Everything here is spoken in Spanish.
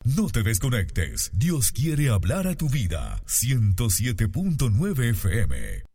No te desconectes. Dios quiere hablar a tu vida. 107.9 FM.